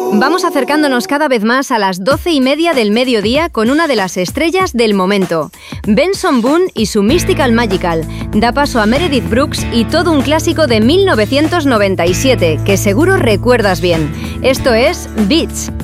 Vamos acercándonos cada vez más a las 12:30 del mediodía con una de las estrellas del momento. Benson Boone y su Mystical Magical da paso a Meredith Brooks y todo un clásico de 1997 que seguro recuerdas bien. Esto es Beats.